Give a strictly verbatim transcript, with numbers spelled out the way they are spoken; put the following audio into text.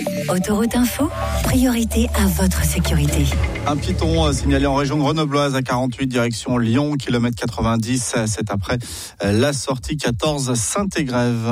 Autoroute Info, priorité à votre sécurité. Un piéton signalé en région grenobloise à quarante-huit direction Lyon, kilomètre quatre-vingt-dix, c'est après la sortie quatorze Saint-Égrève.